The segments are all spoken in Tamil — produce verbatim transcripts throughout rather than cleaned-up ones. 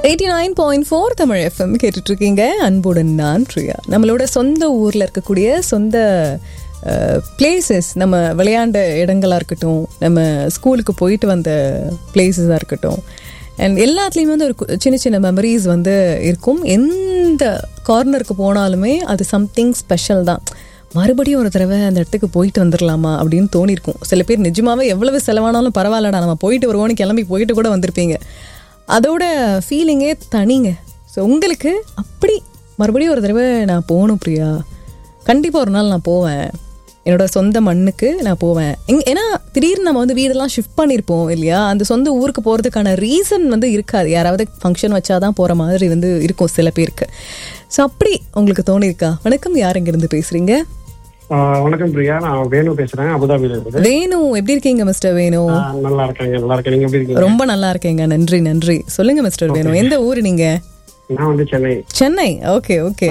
Eighty nine point four Tamil FM கேட்டுட்டு இருக்கீங்க. அன்புடன் நான் பிரியா. நம்மளோட சொந்த ஊரில் இருக்கக்கூடிய சொந்த பிளேசஸ், நம்ம விளையாண்ட இடங்களாக இருக்கட்டும், நம்ம ஸ்கூலுக்கு போயிட்டு வந்த பிளேசஸாக இருக்கட்டும், அண்ட் எல்லாத்துலேயுமே வந்து ஒரு சின்ன சின்ன மெமரிஸ் வந்து இருக்கும். எந்த கார்னருக்கு போனாலுமே அது சம்திங் ஸ்பெஷல் தான். மறுபடியும் ஒரு தடவை அந்த இடத்துக்கு போயிட்டு வந்துடலாமா அப்படின்னு தோணியிருக்கும். சில பேர் நிஜமாவே எவ்வளவு செலவானாலும் பரவாயில்லடா நம்ம போயிட்டு வருவோன்னு கிளம்பி போயிட்டு கூட வந்திருப்பீங்க. அதோட ஃபீலிங்கே தனிங்க. ஸோ உங்களுக்கு அப்படி மறுபடியும் ஒரு தடவை நான் போகணும் பிரியா, கண்டிப்பாக ஒரு நாள் நான் போவேன், என்னோட சொந்த மண்ணுக்கு நான் போவேன். எங் ஏன்னா திடீர்னு நம்ம வந்து வீடெல்லாம் ஷிஃப்ட் பண்ணியிருப்போம் இல்லையா, அந்த சொந்த ஊருக்கு போகிறதுக்கான ரீசன் வந்து இருக்காது. யாராவது ஃபங்க்ஷன் வச்சாதான் போகிற மாதிரி வந்து இருக்கும் சில பேருக்கு. ஸோ அப்படி உங்களுக்கு தோணியிருக்கா? வணக்கம், யார் எங்கேருந்து பேசுகிறீங்க? வணக்கம் பிரியா, நான் வேணு பேசுறேன், அபுதாபில இருந்து. வேணு, எப்படி இருக்கீங்க மிஸ்டர் வேணு? நல்லா இருக்கேங்க. நல்லா இருக்கேன். நீங்க எப்படி இருக்கீங்க? ரொம்ப நல்லா இருக்கேங்க, நன்றி நன்றி. சொல்லுங்க மிஸ்டர் வேணு, எந்த ஊரு நீங்க? நான் வந்து சென்னை. Chennai, okay okay.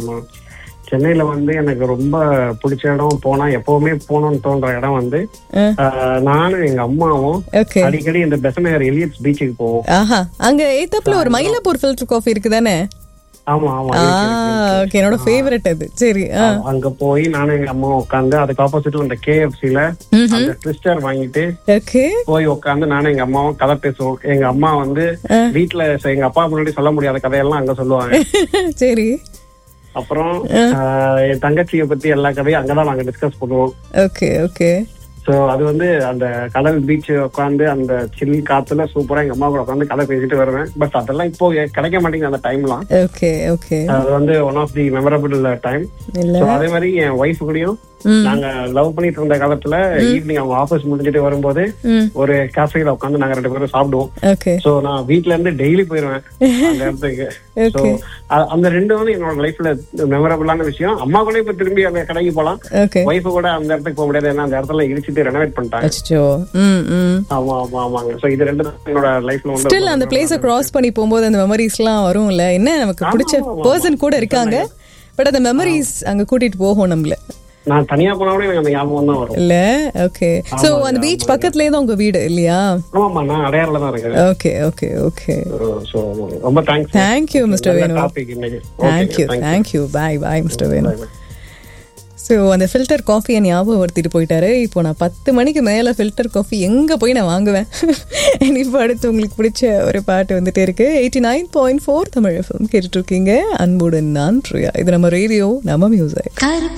சென்னையில வந்து எனக்கு ரொம்ப பிடிச்ச இடம், போனா எப்பவுமே போகணும்னு தோன்ற இடம் வந்து நானும் எங்க அம்மாவும் அடிக்கடி இந்த பெசநகர் எலியட்ஸ் பீச்சுக்கு போவோம். ஆஹா, அங்க எய்தாப்ல ஒரு மயிலாப்பூர் ஃபில்டர் காஃபி இருக்குதானே? ஆமா ஆமா, என்னோட ஃபேவரட் அது. சரி, அங்க போய் நானும் எங்க அம்மா உட்காந்து அதுக்கு ஆப்போசிட் அந்த கேஎஃப்சில அந்த ட்விஸ்டர் வாங்கிட்டு போய் உட்காந்து நானும் எங்க அம்மாவும் கதை பேசுவோம். எங்க அம்மா வந்து வீட்டுல எங்க அப்பா முன்னாடி சொல்ல முடியாத கதையெல்லாம் அங்க சொல்லுவாங்க. சரி. அப்புறம் என் தங்கச்சியை பத்தி எல்லா கதையும் அங்கதான் நாங்க டிஸ்கஸ் பண்ணுவோம். Okay okay. சோ அது வந்து அந்த கடல் பீச் உட்காந்து அந்த சில் காத்துல சூப்பரா எங்க அம்மா கூட உட்காந்து கதை பேசிட்டு வருவேன். பட் அதெல்லாம் இப்போ கிடைக்க மாட்டேங்குது அந்த டைம்லாம். Okay okay. அது வந்து one of the memorable time. அதே மாதிரி என் ஒய்ஃப் கூடயும் நாங்க லவ் பண்ணிட்டு இருந்த காலத்துல ஈவினிங் அவங்க ஆபீஸ் முடிஞ்சிட்டு வரும்போது ஒரு கேஃபேல உட்காந்து நாங்க ரெண்டு பேரும் சாப்பிடுவோம். சோ நான் வீட்ல இருந்து டெய்லி போயிருவேன் அந்த இடத்துக்கு. சோ அந்த ரெண்டு வந்து என்னோட லைஃப்ல மெமரபிளான விஷயம். அம்மா கூட இப்ப திரும்பி அந்த கடைக்கு போலாம், ஒய்ஃப் கூட அந்த இடத்துக்கு போக முடியாது, ஏன்னா அந்த இடத்துல இடிச்சிட்டு ரெனோவேட் பண்ணிட்டாங்க. ஆமா ஆமா ஆமாங்க. சோ இது ரெண்டு என்னோட லைஃப்ல வந்து ஸ்டில் அந்த பிளேஸ கிராஸ் பண்ணி போகும்போது அந்த மெமரிஸ் எல்லாம் வரும்ல. என்ன நமக்கு பிடிச்ச பர்சன் கூட இருக்காங்க, பட் அந்த மெமரிஸ் அங்க கூட்டிட்டு போகும் நம்மள. நான் தனியா போனா கூட எனக்கு அந்த ஞாபகம் தான் வரும் இல்ல. ஓகே. சோ அந்த பீச் பக்கத்துலயே தான் உங்க வீடு இல்லையா? ஆமா, நான் அடையார்ல தான் இருக்கேன். Okay okay okay. சோ ரொம்ப thanks. Thank you mister Venu. Thank you thank you. Bye bye mister Venu. So அந்த ஃபில்டர் காஃபியை ஞாபகம் வருத்திட்டு போயிட்டாரு. இப்போ நான் பத்து மணிக்கு மேலே ஃபில்டர் காஃபி எங்கே போய் நான் வாங்குவேன்? இப்போ அடுத்து உங்களுக்கு பிடிச்ச ஒரு பாட்டு வந்துட்டே இருக்கு. Eighty nine point four Tamil FM கேட்டுட்டு இருக்கீங்க. அன்புடன் நான் பிரியா. இது நம்ம ரேடியோ, நம்ம மியூசிக்.